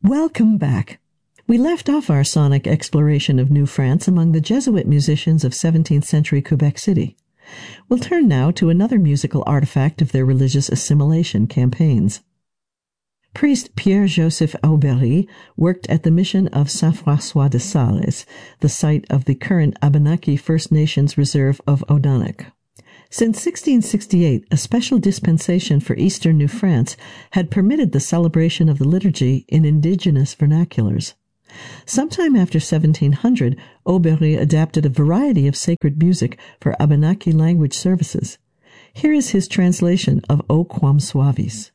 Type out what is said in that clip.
Welcome back. We left off our sonic exploration of New France among the Jesuit musicians of 17th century Quebec City. We'll turn now to another musical artifact of their religious assimilation campaigns. Priest Pierre-Joseph Aubéry worked at the mission of Saint-François de Sales, the site of the current Abenaki First Nations Reserve of Odanak. Since 1668, a special dispensation for Eastern New France had permitted the celebration of the liturgy in indigenous vernaculars. Sometime after 1700, Aubéry adapted a variety of sacred music for Abenaki language services. Here is his translation of O Quam Suavis.